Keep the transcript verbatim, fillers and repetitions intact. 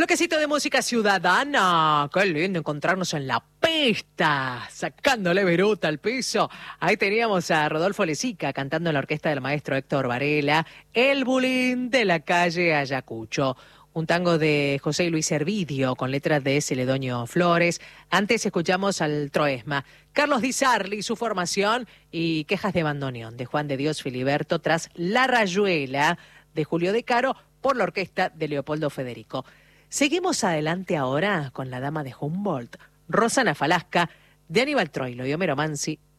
Bloquecito de música ciudadana. Qué lindo encontrarnos en la pista, sacándole viruta al piso. Ahí teníamos a Rodolfo Lezica cantando en la orquesta del maestro Héctor Varela, El Bulín de la calle Ayacucho. Un tango de José Luis Hervidio con letras de Celedonio Flores. Antes escuchamos al Troesma. Carlos Di Sarli, su formación, y Quejas de bandoneón de Juan de Dios Filiberto tras La Rayuela de Julio De Caro por la orquesta de Leopoldo Federico. Seguimos adelante ahora con La Dama de Humboldt, Rosana Falasca, de Aníbal Troilo y Homero Mansi,